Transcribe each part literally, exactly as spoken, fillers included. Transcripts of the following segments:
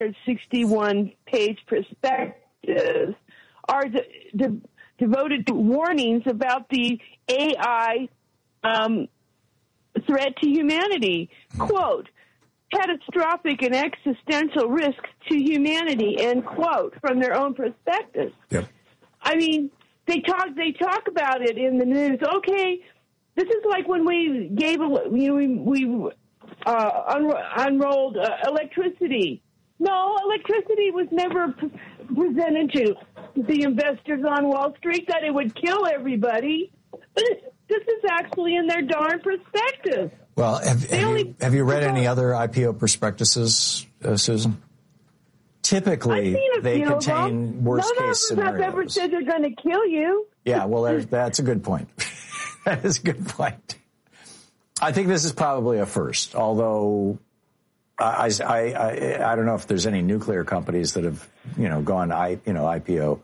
sixty-one page perspectives are de- de- devoted to warnings about the A I um, threat to humanity. Quote, catastrophic and existential risks to humanity, end quote, from their own perspectives. Yep. I mean, they talk they talk about it in the news. Okay, this is like when we gave, you know, we, we uh, un- unrolled uh, electricity. No, electricity was never p- presented to the investors on Wall Street that it would kill everybody. But it, this is actually in their darn perspective. Well, have, have, only, you, have you read any other I P O prospectuses, uh, Susan? Typically, they contain worst-case scenarios. None of them have ever said they're going to kill you. Yeah, well, that's a good point. That is a good point. I think this is probably a first, although I, I, I, I don't know if there's any nuclear companies that have, you know, gone, I, you know, I P O.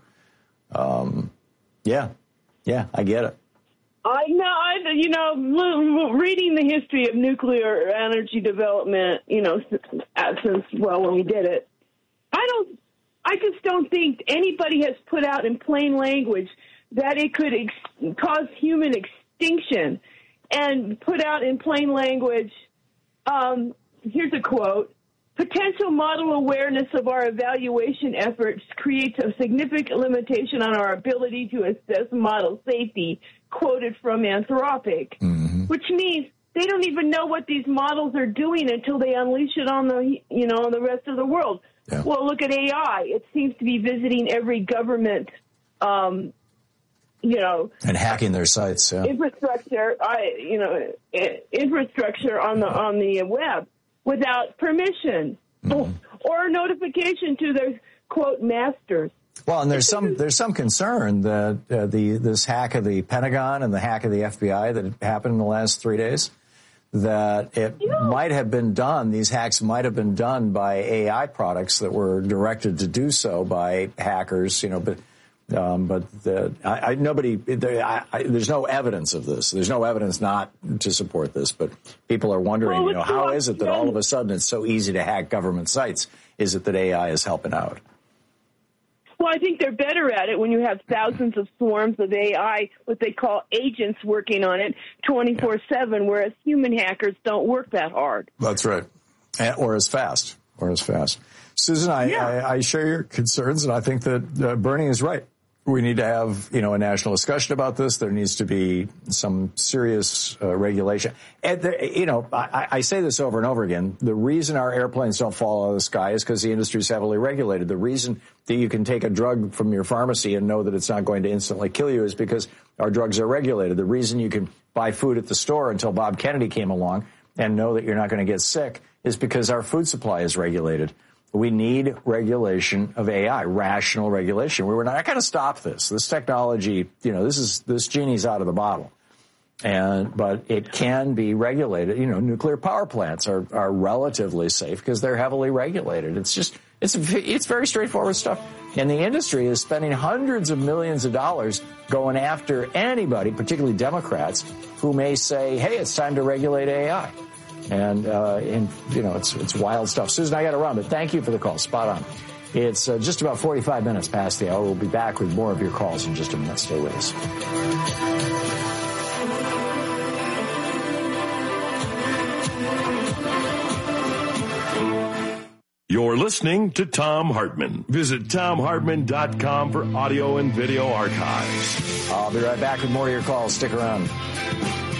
Um, yeah, yeah, I get it. I know, I, you know, reading the history of nuclear energy development, you know, since, well, when we did it, I don't, I just don't think anybody has put out in plain language that it could ex- cause human extinction, and put out in plain language, um, here's a quote, potential model awareness of our evaluation efforts creates a significant limitation on our ability to assess model safety, quoted from Anthropic, mm-hmm. which means they don't even know what these models are doing until they unleash it on the, you know, on the rest of the world. Yeah. Well, look at A I. It seems to be visiting every government, um, you know, and hacking their sites, yeah. infrastructure, I, you know, infrastructure on the on the web without permission mm-hmm. or notification to their quote masters. Well, and there's some there's some concern that uh, the this hack of the Pentagon and the hack of the F B I that happened in the last three days, that it yeah. might have been done. These hacks might have been done by A I products that were directed to do so by hackers. You know, but um, but the, I, I, nobody there, I, I, there's no evidence of this. There's no evidence not to support this. But people are wondering, well, you know, how is it that all of a sudden it's so easy to hack government sites? Is it that A I is helping out? Well, I think they're better at it when you have thousands of swarms of A I, what they call agents working on it twenty-four seven, whereas human hackers don't work that hard. That's right. And, or as fast. Or as fast. Susan, I, yeah. I, I share your concerns, and I think that uh, Bernie is right. We need to have, you know, a national discussion about this. There needs to be some serious uh, regulation. And there, you know, I, I say this over and over again. The reason our airplanes don't fall out of the sky is because the industry is heavily regulated. The reason that you can take a drug from your pharmacy and know that it's not going to instantly kill you is because our drugs are regulated. The reason you can buy food at the store until Bob Kennedy came along and know that you're not going to get sick is because our food supply is regulated. We need regulation of A I, rational regulation. We were not going to stop this. This technology, you know, this is this genie's out of the bottle, and but it can be regulated. You know, nuclear power plants are are relatively safe because they're heavily regulated. It's just it's it's very straightforward stuff. And the industry is spending hundreds of millions of dollars going after anybody, particularly Democrats, who may say, "Hey, it's time to regulate A I." And, uh, and, you know, it's, it's wild stuff. Susan, I got to run, but thank you for the call. Spot on. It's uh, just about forty-five minutes past the hour. We'll be back with more of your calls in just a minute. Stay with us. You're listening to Thom Hartmann. Visit Thom Hartmann dot com for audio and video archives. I'll be right back with more of your calls. Stick around.